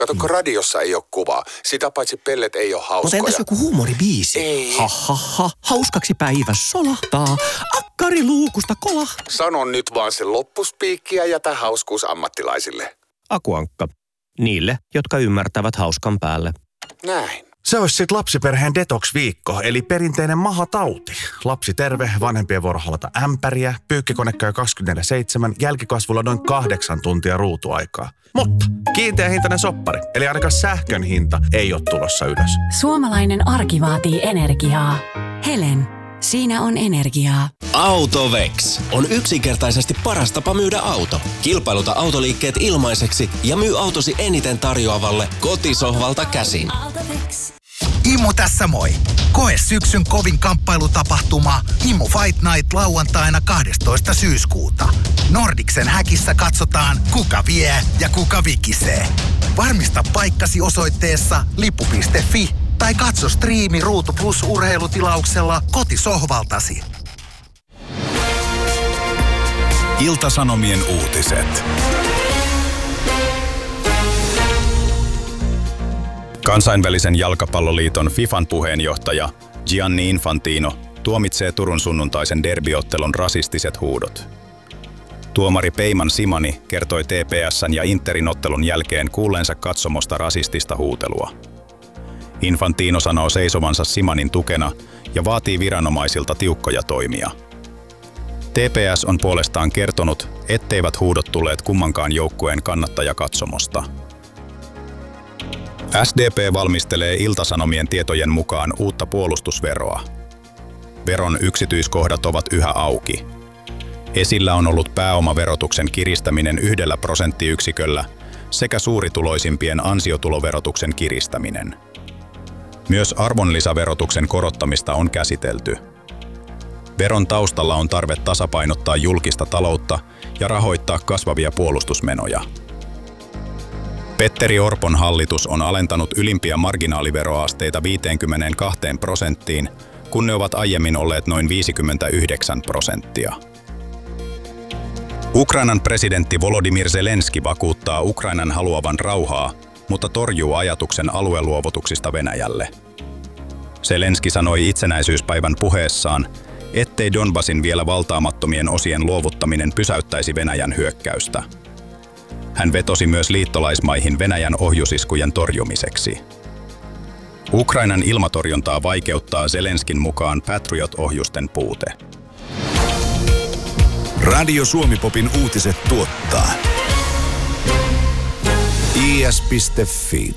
Kato, kun radiossa ei ole kuvaa. Sitä paitsi pellet ei ole hauskoja. Mutta entäs joku huumoribiisi? Ei. Ha, hauskaksi päivä solahtaa. Akkari luukusta kolahtaa. Sano nyt vaan se loppuspiikki ja jätä hauskuus ammattilaisille. Aku Ankka. Niille, jotka ymmärtävät hauskan päälle. Näin. Se olisi sitten lapsiperheen detox-viikko, eli perinteinen mahatauti. Lapsi terve, vanhempien vuoro halata ämpäriä, pyykkikone käy 24/7, jälkikasvulla noin 8 tuntia ruutuaikaa. Mutta kiinteähintainen soppari, eli ainakaan sähkön hinta ei ole tulossa ylös. Suomalainen arki vaatii energiaa. Helen, siinä on energiaa. AutoVex on yksinkertaisesti paras tapa myydä auto. Kilpailuta autoliikkeet ilmaiseksi ja myy autosi eniten tarjoavalle kotisohvalta käsin. AutoVex. Immu tässä moi! Koe syksyn kovin kamppailutapahtuma Immu Fight Night lauantaina 12. syyskuuta. Nordicsen häkissä katsotaan, kuka vie ja kuka vikisee. Varmista paikkasi osoitteessa lippu.fi tai katso striimi Ruutu Plus -urheilutilauksella kotisohvaltasi. Ilta-Sanomien uutiset. Kansainvälisen jalkapalloliiton FIFAn puheenjohtaja Gianni Infantino tuomitsee Turun sunnuntaisen derbyottelun rasistiset huudot. Tuomari Peyman Simani kertoi TPS:n ja Interin ottelun jälkeen kuulleensa katsomosta rasistista huutelua. Infantino sanoo seisovansa Simanin tukena ja vaatii viranomaisilta tiukkoja toimia. TPS on puolestaan kertonut, etteivät huudot tulleet kummankaan joukkueen kannattajakatsomosta. SDP valmistelee Ilta-Sanomien tietojen mukaan uutta puolustusveroa. Veron yksityiskohdat ovat yhä auki. Esillä on ollut pääomaverotuksen kiristäminen 1 prosenttiyksiköllä sekä suurituloisimpien ansiotuloverotuksen kiristäminen. Myös arvonlisäverotuksen korottamista on käsitelty. Veron taustalla on tarve tasapainottaa julkista taloutta ja rahoittaa kasvavia puolustusmenoja. Petteri Orpon hallitus on alentanut ylimpiä marginaaliveroasteita 52%, kun ne ovat aiemmin olleet noin 59%. Ukrainan presidentti Volodymyr Zelenski vakuuttaa Ukrainan haluavan rauhaa, mutta torjuu ajatuksen alueluovutuksista Venäjälle. Zelenski sanoi itsenäisyyspäivän puheessaan, ettei Donbasin vielä valtaamattomien osien luovuttaminen pysäyttäisi Venäjän hyökkäystä. Hän vetosi myös liittolaismaihin Venäjän ohjusiskujen torjumiseksi. Ukrainan ilmatorjuntaa vaikeuttaa Zelenskin mukaan Patriot-ohjusten puute. Radio Suomi-popin uutiset tuottaa is.fi.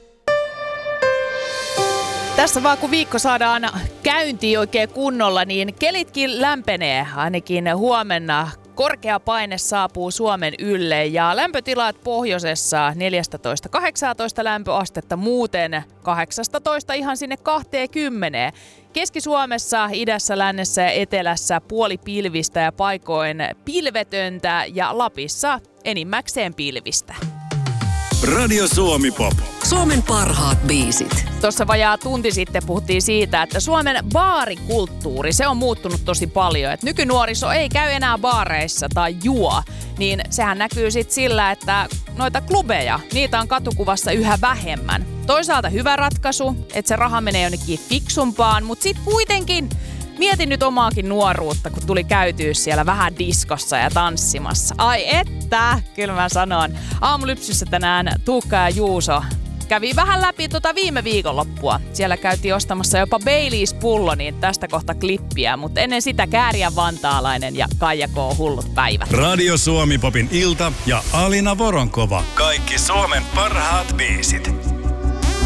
Tässä vaan kun viikko saadaan käyntiin oikein kunnolla, niin kelitkin lämpenee ainakin huomenna. Korkea paine saapuu Suomen ylle ja lämpötilat pohjoisessa 14-18 lämpöastetta, muuten 18 ihan sinne 20. Keski-Suomessa, idässä, lännessä ja etelässä puolipilvistä ja paikoin pilvetöntä ja Lapissa enimmäkseen pilvistä. Radio Suomi-pop. Suomen parhaat biisit. Tuossa vajaa tunti sitten puhuttiin siitä, että Suomen baarikulttuuri, se on muuttunut tosi paljon. Että nykynuoriso ei käy enää baareissa tai juo, niin sehän näkyy sitten sillä, että noita klubeja, niitä on katukuvassa yhä vähemmän. Toisaalta hyvä ratkaisu, että se raha menee jonnekin fiksumpaan, mutta sitten kuitenkin mietin nyt omaakin nuoruutta, kun tuli käytyä siellä vähän diskossa ja tanssimassa. Ai että, kyllä mä sanon. Aamulypsyssä tänään Tuukka ja Juuso kävi vähän läpi viime viikonloppua. Siellä käytiin ostamassa jopa Baileys-pullo, niin tästä kohta klippiä. Mutta ennen sitä Kääriän vantaalainen ja Kaija K. Hullut päivät. Radio Suomi-popin ilta ja Alina Voronkova. Kaikki Suomen parhaat biisit.